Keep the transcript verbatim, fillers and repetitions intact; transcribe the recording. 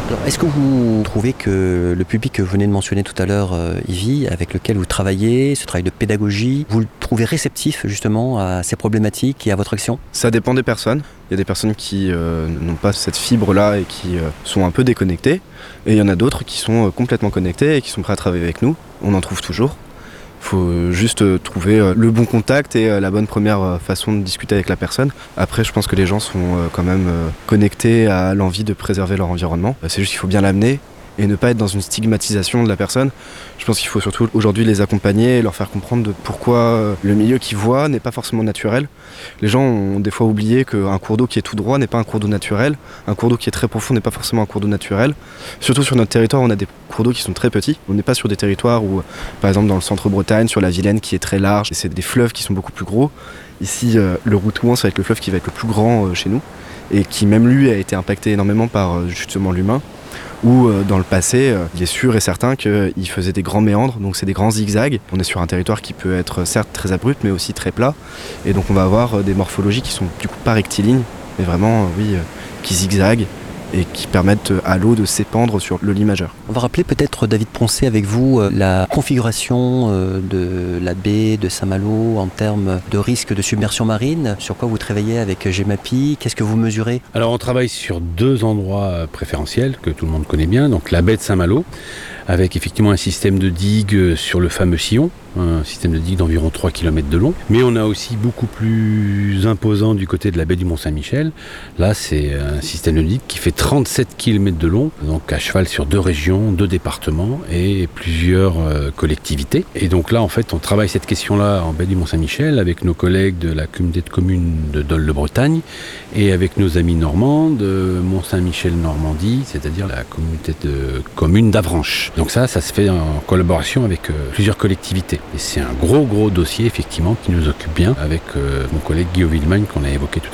Alors, est-ce que vous trouvez que le public que vous venez de mentionner tout à l'heure, euh, Yvi, avec lequel vous travaillez, ce travail de pédagogie, vous le trouvez réceptif justement à ces problématiques et à votre action ? Ça dépend des personnes. Il y a des personnes qui euh, n'ont pas cette fibre-là et qui euh, sont un peu déconnectées. Et il y en a d'autres qui sont euh, complètement connectées et qui sont prêts à travailler avec nous. On en trouve toujours. Il faut juste euh, trouver euh, le bon contact et euh, la bonne première euh, façon de discuter avec la personne. Après, je pense que les gens sont euh, quand même euh, connectés à l'envie de préserver leur environnement. C'est juste qu'il faut bien l'amener et ne pas être dans une stigmatisation de la personne. Je pense qu'il faut surtout aujourd'hui les accompagner et leur faire comprendre de pourquoi le milieu qu'ils voient n'est pas forcément naturel. Les gens ont des fois oublié qu'un cours d'eau qui est tout droit n'est pas un cours d'eau naturel, un cours d'eau qui est très profond n'est pas forcément un cours d'eau naturel. Surtout sur notre territoire, on a des cours d'eau qui sont très petits. On n'est pas sur des territoires où, par exemple dans le centre-Bretagne, sur la Vilaine qui est très large, et c'est des fleuves qui sont beaucoup plus gros. Ici, euh, le Routouan, ça va être le fleuve qui va être le plus grand euh, chez nous, et qui même lui a été impacté énormément par euh, justement l'humain. Où euh, dans le passé, euh, il est sûr et certain qu'il faisait des grands méandres, donc c'est des grands zigzags. On est sur un territoire qui peut être certes très abrupt, mais aussi très plat. Et donc on va avoir euh, des morphologies qui sont du coup pas rectilignes, mais vraiment, euh, oui, euh, qui zigzaguent et qui permettent euh, à l'eau de s'épandre sur le lit majeur. On va rappeler peut-être, David Poncet, avec vous, euh, la configuration euh, de la baie de Saint-Malo en termes de risque de submersion marine. Sur quoi vous travaillez avec Gemapi ? Qu'est-ce que vous mesurez ? Alors on travaille sur deux endroits préférentiels que tout le monde connaît bien, donc la baie de Saint-Malo, avec effectivement un système de digue sur le fameux sillon, un système de digue d'environ trois kilomètres de long. Mais on a aussi beaucoup plus imposant du côté de la baie du Mont-Saint-Michel. Là, c'est un système de digue qui fait trente-sept kilomètres de long, donc à cheval sur deux régions, deux départements et plusieurs euh, collectivités. Et donc là, en fait, on travaille cette question-là en baie du Mont-Saint-Michel avec nos collègues de la communauté de communes de Dole-de-Bretagne et avec nos amis normands de Mont-Saint-Michel-Normandie, c'est-à-dire la communauté de communes d'Avranches. Donc ça, ça se fait en collaboration avec euh, plusieurs collectivités. Et c'est un gros, gros dossier, effectivement, qui nous occupe bien avec euh, mon collègue Guillaume Villemagne qu'on a évoqué tout